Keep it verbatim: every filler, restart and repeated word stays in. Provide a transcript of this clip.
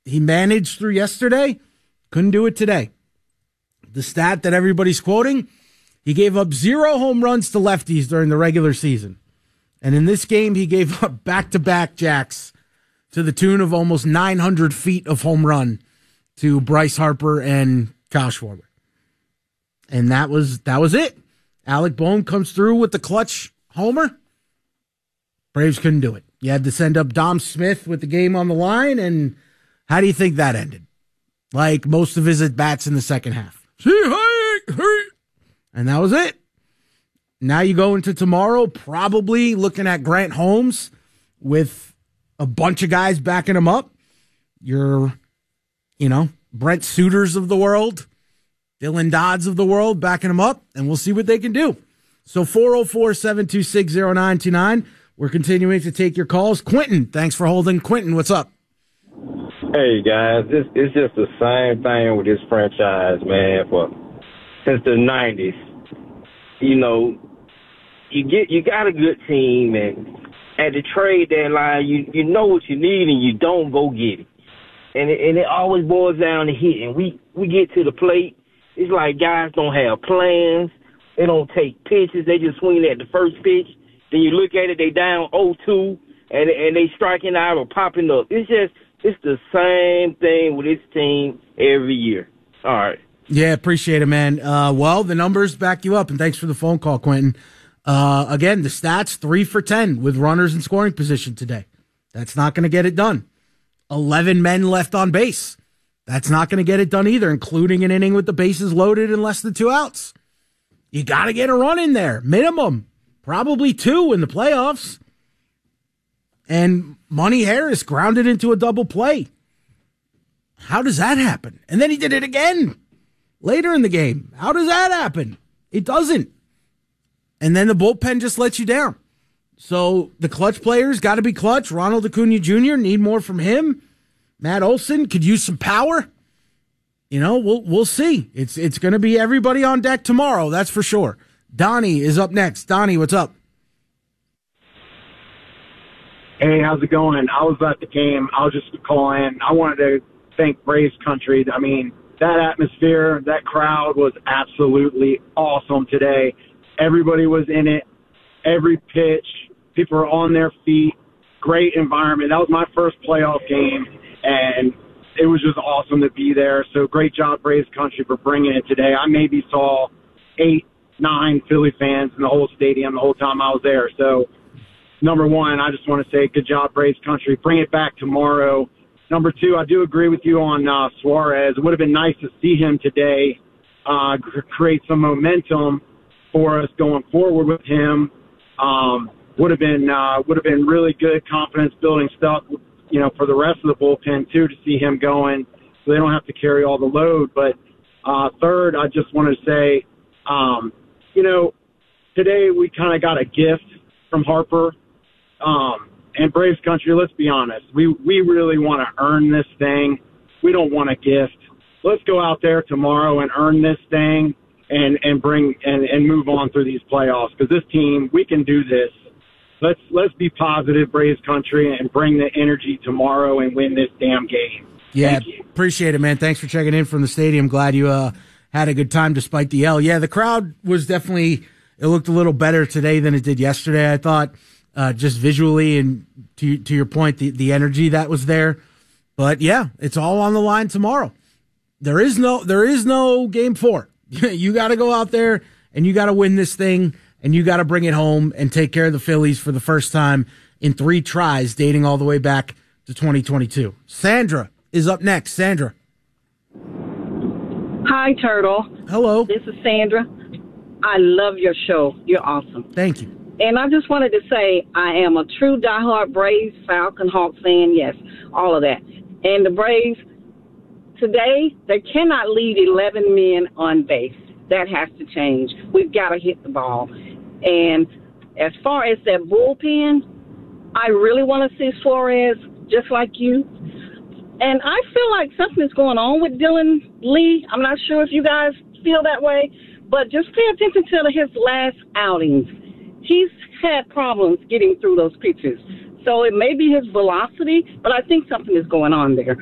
he managed through yesterday. Couldn't do it today. The stat that everybody's quoting, he gave up zero home runs to lefties during the regular season. And in this game, he gave up back-to-back jacks to the tune of almost nine hundred feet of home run to Bryce Harper and Kyle Schwarber. And that was that was it. Alec Bohm comes through with the clutch homer. Braves couldn't do it. You had to send up Dom Smith with the game on the line, and how do you think that ended? Like most of his at-bats in the second half. And that was it. Now you go into tomorrow probably looking at Grant Holmes with a bunch of guys backing him up. Your, you know, Brent Suters of the world, Dylan Dodds of the world backing him up, and we'll see what they can do. So four oh four, seven two six, oh nine two nine. We're continuing to take your calls. Quentin, thanks for holding. Quentin, what's up? Hey, guys. This It's just the same thing with this franchise, man, for since the nineties. You know, you get you got a good team, and at the trade deadline, you, you know what you need, and you don't go get it. And it, and it always boils down to hitting. We, we get to the plate. It's like guys don't have plans. They don't take pitches. They just swing at the first pitch. Then you look at it, they down oh two, and and they striking out or popping up. It's just, it's the same thing with this team every year. All right. Yeah, appreciate it, man. Uh, well, the numbers back you up, and thanks for the phone call, Quentin. Uh, again, the stats, three for ten with runners in scoring position today. That's not going to get it done. eleven men left on base. That's not going to get it done either, including an inning with the bases loaded and less than two outs. You got to get a run in there, minimum. Probably two in the playoffs. And Money Harris grounded into a double play. How does that happen? And then he did it again later in the game. How does that happen? It doesn't. And then the bullpen just lets you down. So the clutch players got to be clutch. Ronald Acuna Junior, need more from him. Matt Olson could use some power. You know, we'll we'll see. It's it's going to be everybody on deck tomorrow, that's for sure. Donnie is up next. Donnie, what's up? Hey, how's it going? I was at the game. I was just calling. I wanted to thank Braves Country. I mean, that atmosphere, that crowd was absolutely awesome today. Everybody was in it. Every pitch, people were on their feet. Great environment. That was my first playoff game, and it was just awesome to be there. So great job, Braves Country, for bringing it today. I maybe saw eight, nine Philly fans in the whole stadium the whole time I was there. So, number one, I just want to say good job, Braves Country. Bring it back tomorrow. Number two, I do agree with you on uh, Suarez. It would have been nice to see him today uh, create some momentum for us going forward with him. Um, would have been uh, would have been really good confidence building stuff, you know, for the rest of the bullpen too, to see him going, so they don't have to carry all the load. But uh, third, I just want to say, um, you know, today we kind of got a gift from Harper um, and Braves Country. Let's be honest, we we really want to earn this thing. We don't want a gift. Let's go out there tomorrow and earn this thing. And, and bring and, and move on through these playoffs, because this team, we can do this. Let's let's be positive, Braves Country, and bring the energy tomorrow and win this damn game. Yeah, appreciate it, man. Thanks for checking in from the stadium. Glad you uh, had a good time despite the L. Yeah, the crowd was definitely, it looked a little better today than it did yesterday, I thought, uh, just visually, and to to your point, the, the energy that was there. But yeah, it's all on the line tomorrow. There is no there is no game four. You got to go out there and you got to win this thing, and you got to bring it home and take care of the Phillies for the first time in three tries, dating all the way back to twenty twenty-two. Sandra is up next. Sandra. Hi, Turtle. Hello. This is Sandra. I love your show. You're awesome. Thank you. And I just wanted to say I am a true diehard Braves, Falcon, Hawk fan. Yes, all of that. And the Braves, today, they cannot leave eleven men on base. That has to change. We've got to hit the ball. And as far as that bullpen, I really want to see Suarez just like you. And I feel like something's going on with Dylan Lee. I'm not sure if you guys feel that way, but just pay attention to his last outings. He's had problems getting through those pitches. So it may be his velocity, but I think something is going on there.